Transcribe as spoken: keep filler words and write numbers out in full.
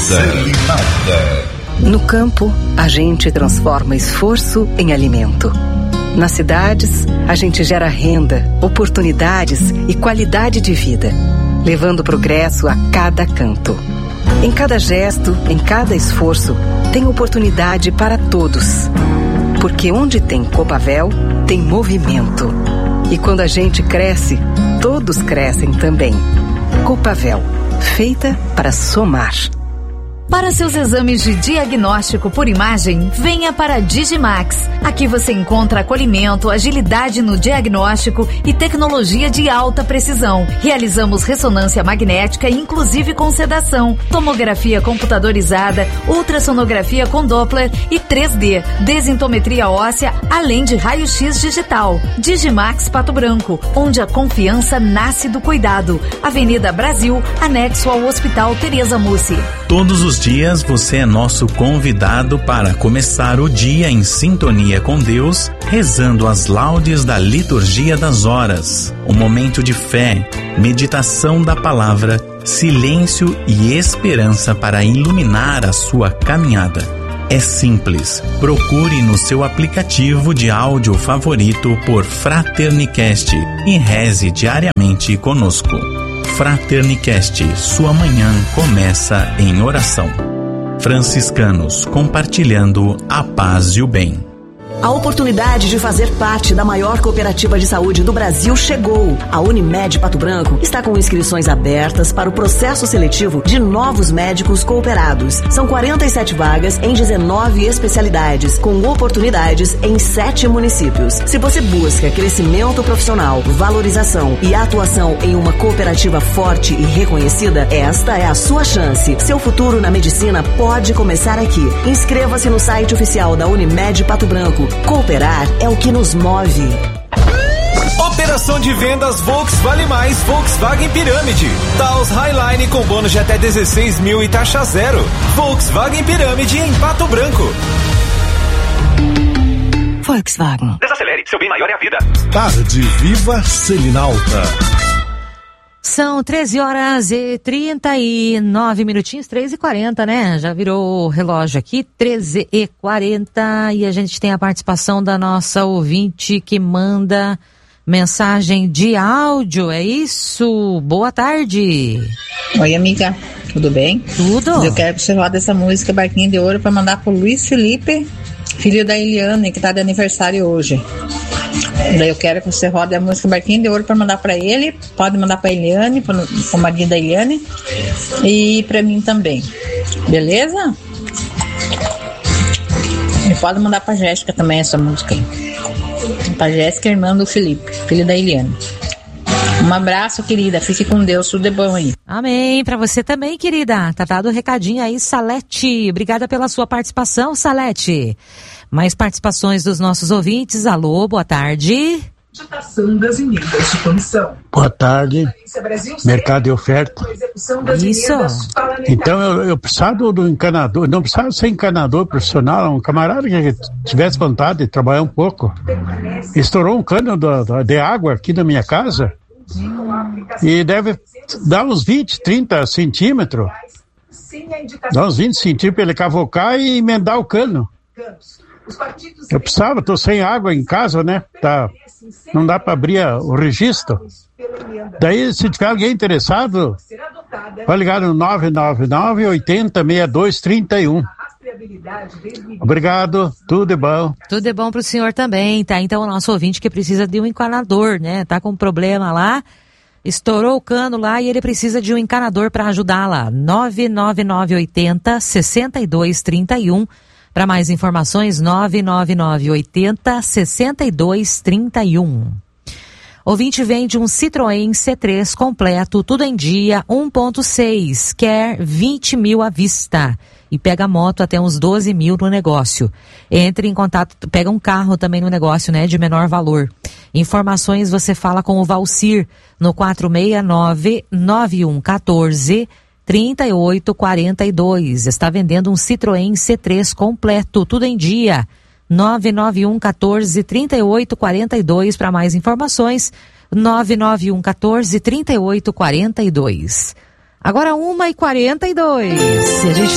Selinalta. No campo, a gente transforma esforço em alimento. Nas cidades, a gente gera renda, oportunidades e qualidade de vida, levando progresso a cada canto. Em cada gesto, em cada esforço, tem oportunidade para todos. Porque onde tem Copavel, tem movimento. E quando a gente cresce, todos crescem também. Copavel, feita para somar. Para seus exames de diagnóstico por imagem, venha para a Digimax. Aqui você encontra acolhimento, agilidade no diagnóstico e tecnologia de alta precisão. Realizamos ressonância magnética, inclusive com sedação, tomografia computadorizada, ultrassonografia com Doppler e três D, desintometria óssea, além de raio-x digital. Digimax Pato Branco, onde a confiança nasce do cuidado. Avenida Brasil, anexo ao Hospital Tereza Mussi. Todos os dias você é nosso convidado para começar o dia em sintonia com Deus, rezando as laudes da liturgia das horas. Um momento de fé, meditação da palavra, silêncio e esperança para iluminar a sua caminhada. É simples. Procure no seu aplicativo de áudio favorito por Fraternicast e reze diariamente conosco. Fraternicast, sua manhã começa em oração. Franciscanos, compartilhando a paz e o bem. A oportunidade de fazer parte da maior cooperativa de saúde do Brasil chegou. A Unimed Pato Branco está com inscrições abertas para o processo seletivo de novos médicos cooperados. São quarenta e sete vagas em dezenove especialidades, com oportunidades em sete municípios. Se você busca crescimento profissional, valorização e atuação em uma cooperativa forte e reconhecida, esta é a sua chance. Seu futuro na medicina pode começar aqui. Inscreva-se no site oficial da Unimed Pato Branco. Cooperar é o que nos move. Operação de vendas Volks Vale Mais Volkswagen Pirâmide. Taos Highline com bônus de até dezesseis mil e taxa zero. Volkswagen Pirâmide em Pato Branco. Volkswagen. Desacelere, seu bem maior é a vida. Tarde Viva Selinalta. São treze horas e trinta e nove minutinhos, treze e quarenta, né? Já virou o relógio aqui, treze e quarenta, e a gente tem a participação da nossa ouvinte que manda mensagem de áudio, é isso? Boa tarde. Oi, amiga, tudo bem? Tudo. Eu quero que você roda essa música Barquinho de Ouro para mandar pro Luiz Felipe, filho da Eliane, que tá de aniversário hoje. Daí eu quero que você rode a música Barquinho de Ouro para mandar para ele, pode mandar para Eliane, para o marido da Eliane, e para mim também, beleza? E pode mandar para Jéssica também essa música aí, para Jéssica, irmã do Felipe, filho da Eliane. Um abraço, querida, fique com Deus, tudo de bom aí. Amém, para você também, querida. Tá dado o recadinho aí, Salete. Obrigada pela sua participação, Salete. Mais participações dos nossos ouvintes. Alô, boa tarde. Das emendas de comissão. Boa tarde. Mercado de oferta. Isso. Então eu, eu precisava do, do encanador, não precisava ser encanador profissional, um camarada que tivesse vontade de trabalhar um pouco. Estourou um cano do, do, de água aqui na minha casa e deve dar uns vinte, trinta centímetros. Dá uns vinte centímetros para ele cavocar e emendar o cano. Eu precisava, tô sem água em casa, né? Tá, não dá para abrir o registro. Daí, se tiver alguém interessado, vai ligar no nove nove nove, oitenta, sessenta e dois, trinta e um. Obrigado, tudo de bom. Tudo de bom pro senhor também, tá? Então, o nosso ouvinte que precisa de um encanador, né? Tá com um problema lá, estourou o cano lá e ele precisa de um encanador para ajudar lá. nove nove nove, oitenta, sessenta e dois, trinta e um. Para mais informações, nove nove nove, oitenta, sessenta e dois, trinta e um. Ouvinte vende um Citroën C três completo, tudo em dia, um ponto seis, quer vinte mil à vista. E pega moto até uns doze mil no negócio. Entre em contato, pega um carro também no negócio, né, de menor valor. Informações você fala com o Valcir no quatro seis nove, nove um um quatro, trinta e oito quarenta e dois. Está vendendo um Citroën C três completo, tudo em dia. nove nove um um quatro, trinta e oito quarenta e dois. Para mais informações, nove nove um um quatro, trinta e oito quarenta e dois. Agora uma e quarenta e dois. E a gente